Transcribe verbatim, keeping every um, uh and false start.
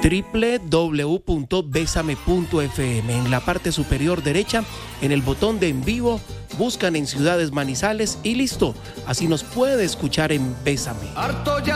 doble u doble u doble u punto besame punto efe eme. En la parte superior derecha, en el botón de en vivo, buscan en Ciudades Manizales y listo. Así nos puede escuchar en Bésame.